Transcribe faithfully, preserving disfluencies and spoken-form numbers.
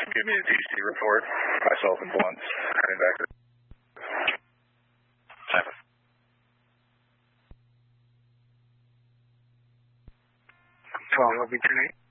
Give me a D C report. Myself and Blunt's heading back. Seven. twelve, will be tonight.